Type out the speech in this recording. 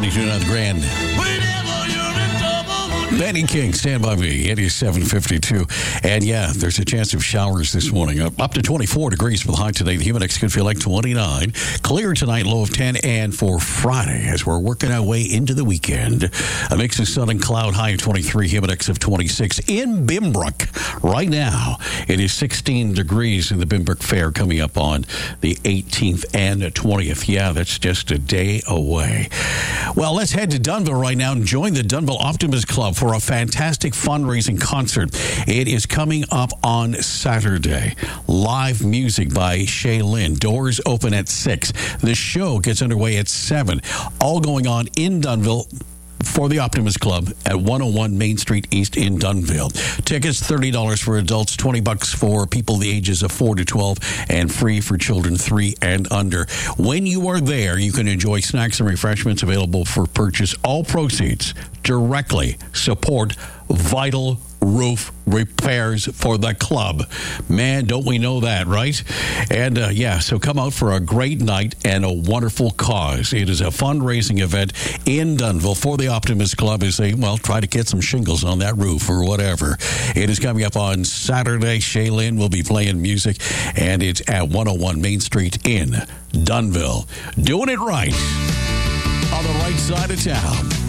92.9 The Grand. Benny King, Stand By Me. It is 7:52. And yeah, there's a chance of showers this morning. Up to 24 degrees for the high today. The humid index could feel like 29. Clear tonight, low of 10. And for Friday, as we're working our way into the weekend, a mix of sun and cloud, high of 23, humid index of 26. In Bimbrook, right now, it is 16 degrees in the Bimbrook Fair coming up on the 18th and 20th. Yeah, that's just a day away. Well, let's head to Dunnville right now and join the Dunnville Optimist Club for a fantastic fundraising concert. It is coming up on Saturday. Live music by Shay Lynn. Doors open at 6. The show gets underway at 7. All going on in Dunnville for the Optimist Club at 101 Main Street East in Dunnville. Tickets $30 for adults, $20 for people the ages of 4 to 12, and free for children 3 and under. When you are there, you can enjoy snacks and refreshments available for purchase. All proceeds directly support vital roof repairs for the club. Man, don't we know that, right? And so come out for a great night and a wonderful cause. It is a fundraising event in Dunnville for the Optimist Club as they, try to get some shingles on that roof or whatever. It is coming up on Saturday. Shay Lynn will be playing music, and it's at 101 Main Street in Dunnville. Doing it right on the right side of town.